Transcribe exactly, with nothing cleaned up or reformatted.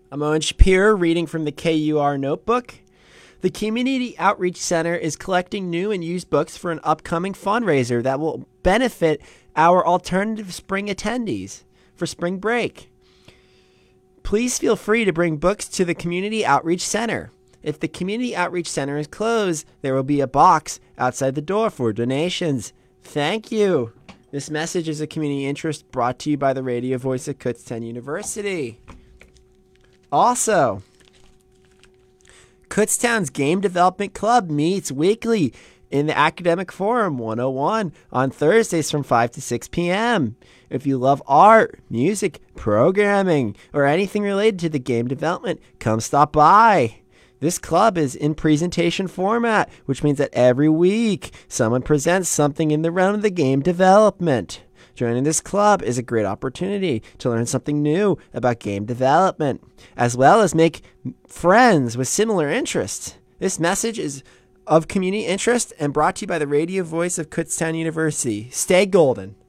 I'm Owen Shapiro, reading from the K U R Notebook. The Community Outreach Center is collecting new and used books for an upcoming fundraiser that will benefit our alternative spring attendees for spring break. Please feel free to bring books to the Community Outreach Center. If the Community Outreach Center is closed, there will be a box outside the door for donations. Thank you. This message is a community interest brought to you by the radio voice of Kutztown University. Also, Kutztown's Game Development Club meets weekly in the Academic Forum one oh one on Thursdays from five to six p.m. If you love art, music, programming, or anything related to the game development, come stop by. This club is in presentation format, which means that every week someone presents something in the realm of the game development. Joining this club is a great opportunity to learn something new about game development, as well as make friends with similar interests. This message is of community interest and brought to you by the radio voice of Kutztown University. Stay golden.